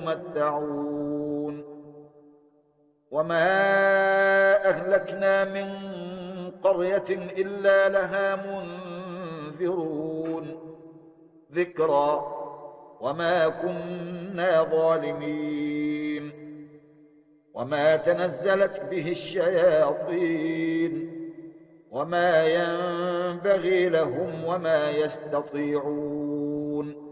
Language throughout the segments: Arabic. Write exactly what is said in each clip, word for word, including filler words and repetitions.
يمتعون وما أهلكنا من قرية إلا لها منذرون ذكرى وما كنا ظالمين وما تنزلت به الشياطين وما ينبغي لهم وما يستطيعون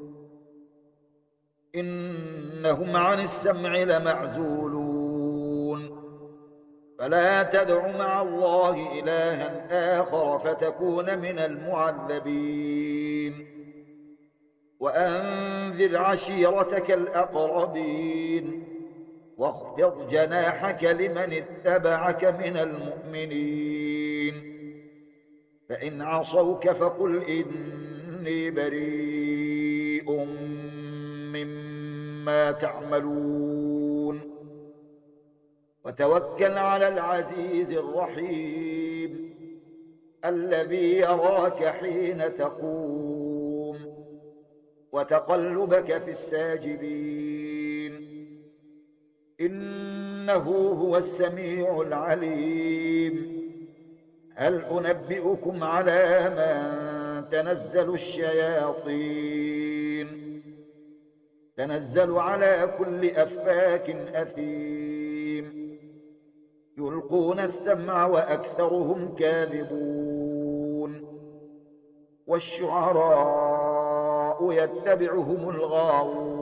إنهم عن السمع لمعزولون فلا تدع مع الله إلها آخر فتكون من المعذبين وأنذر عشيرتك الأقربين واخفض جناحك لمن اتبعك من المؤمنين فإن عصوك فقل إني بريء مما تعملون وتوكل على العزيز الرحيم الذي يراك حين تقوم وتقلبك في الساجدين إنه هو السميع العليم هل أنبئكم على من تنزل الشياطين تنزل على كل أفاك أثيم يلقون السمع وأكثرهم كاذبون والشعراء يتبعهم الغاوون